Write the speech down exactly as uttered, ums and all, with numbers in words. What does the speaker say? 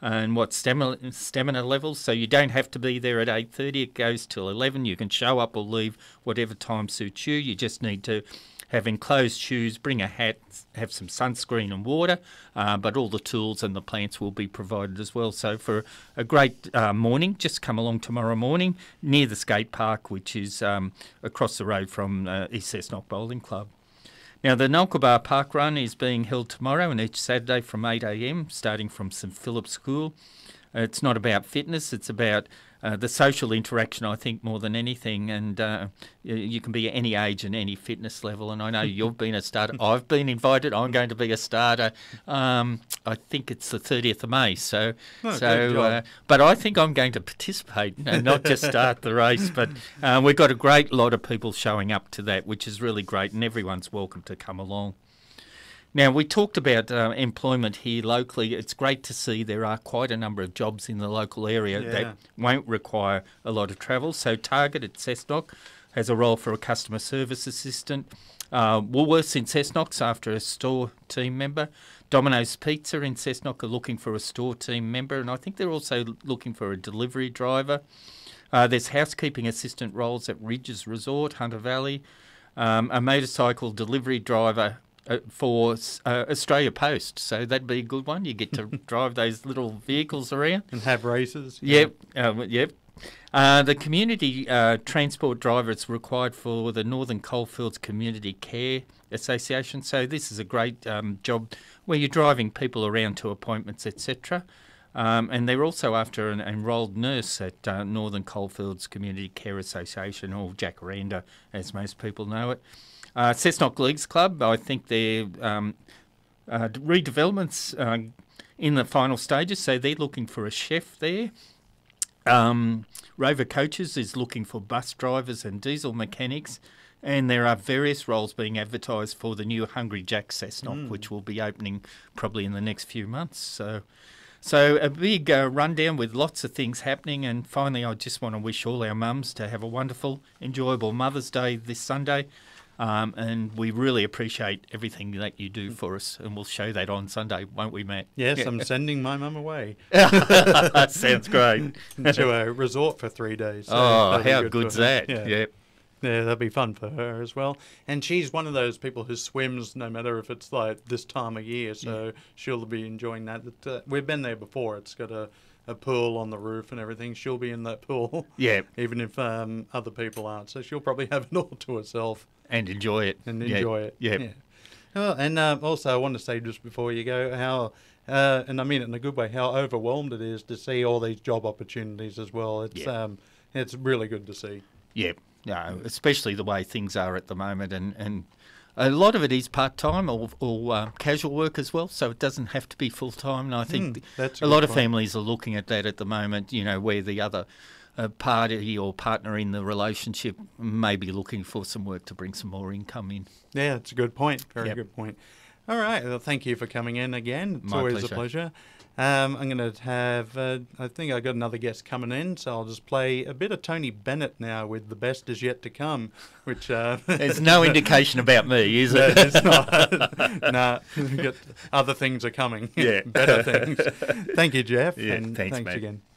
and what stamina, stamina levels. So you don't have to be there at eight thirty. It goes till eleven. You can show up or leave whatever time suits you. You just need to have enclosed shoes, bring a hat, have some sunscreen and water, uh, but all the tools and the plants will be provided as well. So for a great uh, morning, just come along tomorrow morning near the skate park, which is um, across the road from uh, East Cessnock Bowling Club. Now, the Nulkaba Park Run is being held tomorrow and each Saturday from eight a m, starting from St Philip's School. It's not about fitness, it's about uh, the social interaction, I think, more than anything. And uh, you, you can be any age and any fitness level. And I know you've been a starter. I've been invited. I'm going to be a starter. Um, I think it's the thirtieth of May. So, oh, so, uh, but I think I'm going to participate and not just start the race. But uh, we've got a great lot of people showing up to that, which is really great. And everyone's welcome to come along. Now, we talked about uh, employment here locally. It's great to see there are quite a number of jobs in the local area yeah. that won't require a lot of travel. So Target at Cessnock has a role for a customer service assistant. Uh, Woolworths in Cessnock's after a store team member. Domino's Pizza in Cessnock are looking for a store team member, and I think they're also looking for a delivery driver. Uh, there's housekeeping assistant roles at Ridges Resort, Hunter Valley. Um, a motorcycle delivery driver Uh, for uh, Australia Post, so that'd be a good one. You get to drive those little vehicles around and have races. Yep, yeah. uh, yep. Uh, the community uh, transport driver is required for the Northern Coalfields Community Care Association. So this is a great um, job where you're driving people around to appointments, et cetera. Um, and they're also after an enrolled nurse at uh, Northern Coalfields Community Care Association, or Jacaranda, as most people know it. Uh, Cessnock Leagues Club, I think their um, uh, redevelopment's uh, in the final stages, so they're looking for a chef there. Um, Rover Coaches is looking for bus drivers and diesel mechanics, and there are various roles being advertised for the new Hungry Jack Cessnock, mm. which will be opening probably in the next few months. So, so a big uh, rundown with lots of things happening, and finally I just want to wish all our mums to have a wonderful, enjoyable Mother's Day this Sunday. Um, and we really appreciate everything that you do for us, and we'll show that on Sunday, won't we, Matt? Yes, I'm sending my mum away. That sounds great. To a resort for three days. So oh, how good good's that? Yeah. Yep. Yeah, that'll be fun for her as well. And she's one of those people who swims no matter if it's like this time of year, so yeah. she'll be enjoying that. But, uh, we've been there before. It's got a, a pool on the roof and everything. She'll be in that pool, yeah. even if um, other people aren't. So she'll probably have it all to herself. And enjoy it. And enjoy yeah. it. Yep. Yeah. Well, and uh, also I want to say just before you go how, uh, and I mean it in a good way, how overwhelmed it is to see all these job opportunities as well. It's yep. um, it's really good to see. Yep. No, especially the way things are at the moment, and, and a lot of it is part-time or, or uh, casual work as well, so it doesn't have to be full-time. And I think mm, that's a, a lot point. of families are looking at that at the moment, you know, where the other uh, party or partner in the relationship may be looking for some work to bring some more income in. Yeah, it's a good point. Very yep. good point. All right. Well, thank you for coming in again. It's My always pleasure. a pleasure. Um, I'm going to have, uh, I think I got another guest coming in, so I'll just play a bit of Tony Bennett now with The Best Is Yet to Come, which... Uh, There's no indication about me, is it? No, it's not. Nah, other things are coming. Yeah. Better things. Thank you, Jeff. Yeah, and thanks, thanks mate. again.